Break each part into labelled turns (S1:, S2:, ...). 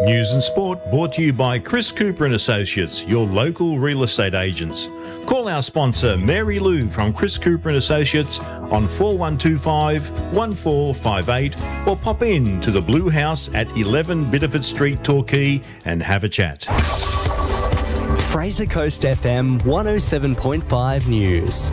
S1: News and sport brought to you by Chris Cooper and Associates, your local real estate agents. Call our sponsor Mary Lou from Chris Cooper and Associates on 4125 1458 or pop in to the Blue House at 11 Biddeford Street, Torquay and have a chat.
S2: Fraser Coast FM 107.5 News.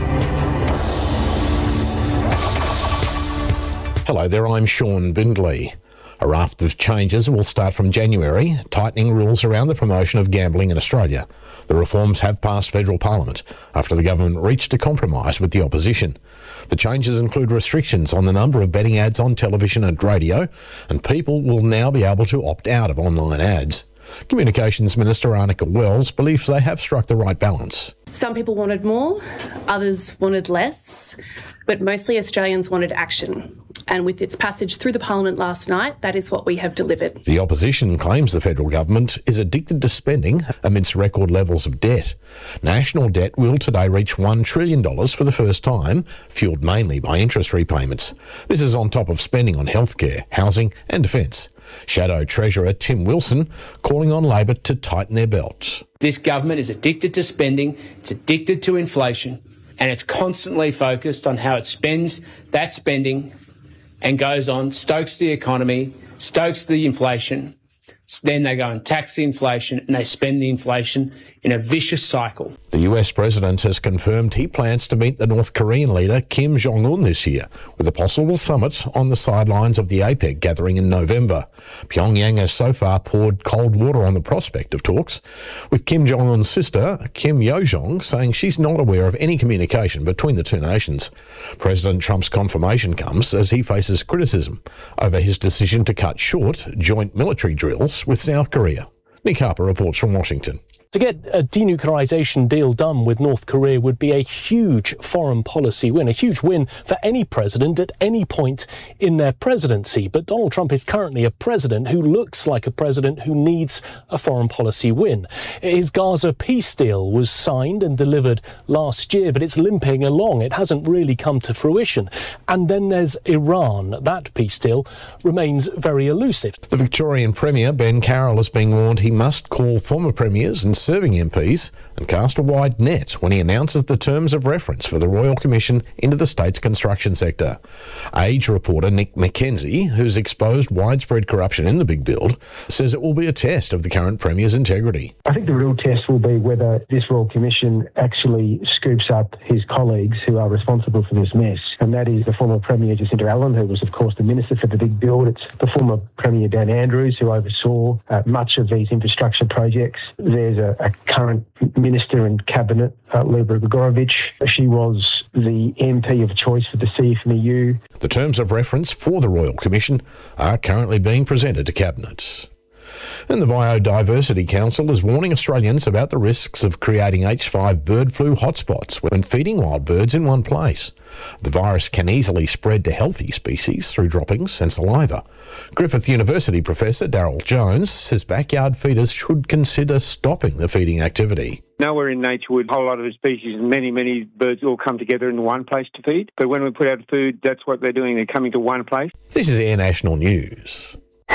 S3: Hello there, I'm Sean Bindley. A raft of changes will start from January, tightening rules around the promotion of gambling in Australia. The reforms have passed federal parliament after the government reached a compromise with the opposition. The changes include restrictions on the number of betting ads on television and radio, and people will now be able to opt out of online ads. Communications Minister Arnica Wells believes they have struck the right balance.
S4: Some people wanted more, others wanted less, but mostly Australians wanted action. And with its passage through the Parliament last night, that is what we have delivered.
S3: The opposition claims the federal government is addicted to spending amidst record levels of debt. National debt will today reach $1 trillion for the first time, fuelled mainly by interest repayments. This is on top of spending on healthcare, housing and defence. Shadow Treasurer Tim Wilson calling on Labor to tighten their belts.
S5: This government is addicted to spending, it's addicted to inflation, and it's constantly focused on how it spends that spending and goes on, stokes the economy, stokes the inflation. Then they go and tax the inflation and they spend the inflation in a vicious cycle.
S3: The US president has confirmed he plans to meet the North Korean leader Kim Jong-un this year, with a possible summit on the sidelines of the APEC gathering in November. Pyongyang has so far poured cold water on the prospect of talks, with Kim Jong-un's sister, Kim Yo-jong, saying she's not aware of any communication between the two nations. President Trump's confirmation comes as he faces criticism over his decision to cut short joint military drills with South Korea. Nick Harper reports from Washington.
S6: To get a denuclearisation deal done with North Korea would be a huge foreign policy win, a huge win for any president at any point in their presidency. But Donald Trump is currently a president who looks like a president who needs a foreign policy win. His Gaza peace deal was signed and delivered last year, but it's limping along. It hasn't really come to fruition. And then there's Iran. That peace deal remains very elusive.
S3: The Victorian Premier, Ben Carroll, is being warned he must call former premiers and serving MPs and cast a wide net when he announces the terms of reference for the Royal Commission into the state's construction sector. Age reporter Nick McKenzie, who's exposed widespread corruption in the big build, says it will be a test of the current Premier's integrity.
S7: I think the real test will be whether this Royal Commission actually scoops up his colleagues who are responsible for this mess, and that is the former Premier Jacinta Allen, who was of course the Minister for the big build. It's the former Premier Dan Andrews, who oversaw much of these infrastructure projects. There's a current Minister in Cabinet, Libra Gregorovic. She was the MP of choice for the CFMEU. The
S3: terms of reference for the Royal Commission are currently being presented to Cabinet. And the Biodiversity Council is warning Australians about the risks of creating H5 bird flu hotspots when feeding wild birds in one place. The virus can easily spread to healthy species through droppings and saliva. Griffith University Professor Daryl Jones says backyard feeders should consider stopping the feeding activity.
S8: Nowhere in nature would a whole lot of species, many birds all come together in one place to feed. But when we put out food, that's what they're doing. They're coming to one place.
S3: This is Air National News.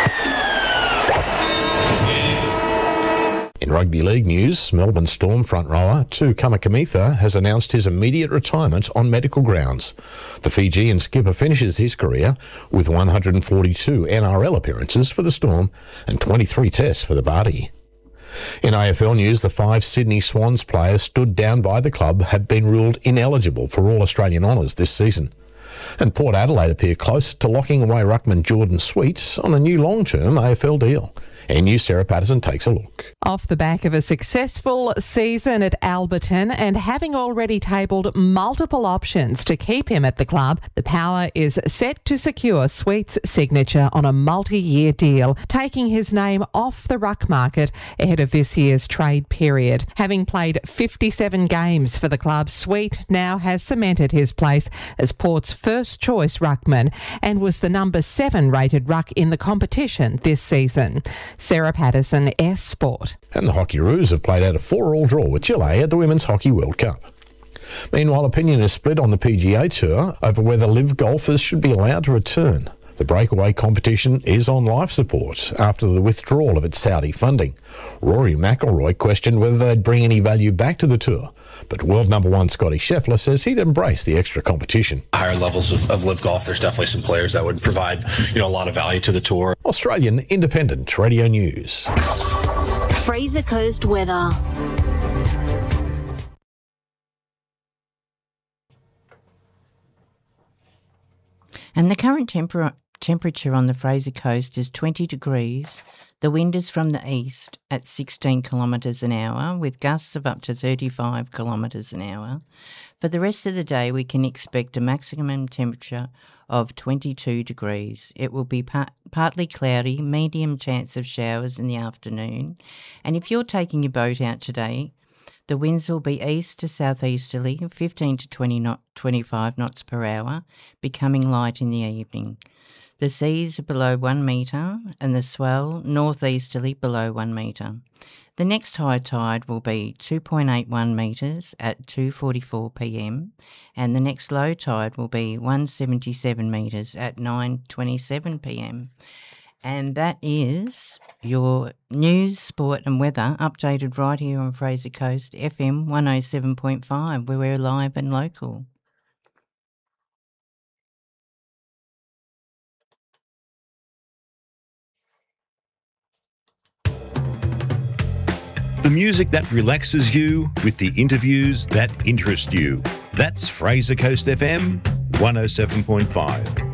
S3: In rugby league news, Melbourne Storm front rower Tu Kamikamica has announced his immediate retirement on medical grounds. The Fijian skipper finishes his career with 142 NRL appearances for the Storm and 23 tests for the Barty. In AFL news, the 5 Sydney Swans players stood down by the club have been ruled ineligible for all Australian honours this season. And Port Adelaide appear close to locking away ruckman Jordan Sweet on a new long-term AFL deal. NU Sarah Patterson takes a look.
S9: Off the back of a successful season at Alberton and having already tabled multiple options to keep him at the club, the Power is set to secure Sweet's signature on a multi-year deal, taking his name off the ruck market ahead of this year's trade period. Having played 57 games for the club, Sweet now has cemented his place as Port's first choice ruckman and was the number 7 rated ruck in the competition this season. Sarah Patterson, S Sport.
S3: And the Hockeyroos have played out a 4-4 draw with Chile at the Women's Hockey World Cup. Meanwhile, opinion is split on the PGA Tour over whether live golfers should be allowed to return. The breakaway competition is on life support after the withdrawal of its Saudi funding. Rory McIlroy questioned whether they'd bring any value back to the tour, but world number one Scotty Scheffler says he'd embrace the extra competition.
S10: Higher levels of live golf, there's definitely some players that would provide, a lot of value to the tour.
S3: Australian Independent Radio News.
S11: Fraser Coast weather.
S12: And the current temperature on the Fraser Coast is 20 degrees. The wind is from the east at 16 kilometres an hour, with gusts of up to 35 kilometres an hour. For the rest of the day, we can expect a maximum temperature of 22 degrees. It will be partly cloudy, medium chance of showers in the afternoon. And if you're taking your boat out today, the winds will be east to southeasterly, 15 to 25 knots per hour, becoming light in the evening. The seas are below 1 metre and the swell northeasterly below 1 metre. The next high tide will be 2.81 metres at 2:44 p.m. and the next low tide will be 177 metres at 9:27 p.m. And that is your news, sport and weather updated right here on Fraser Coast FM 107.5, where we're live and local.
S1: The music that relaxes you with the interviews that interest you. That's Fraser Coast FM 107.5.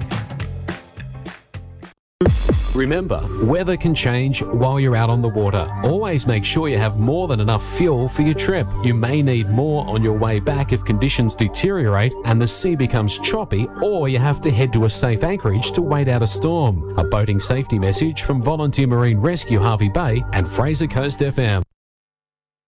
S13: Remember, weather can change while you're out on the water. Always make sure you have more than enough fuel for your trip. You may need more on your way back if conditions deteriorate and the sea becomes choppy, or you have to head to a safe anchorage to wait out a storm. A boating safety message from Volunteer Marine Rescue Harvey Bay and Fraser Coast FM.